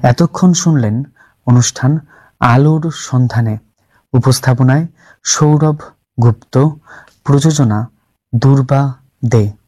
এতক্ষণ শুনলেন অনুষ্ঠান আলোর সন্ধানে। উপস্থাপনায় সৌরভ গুপ্ত, প্রযোজনা দুর্বা দে।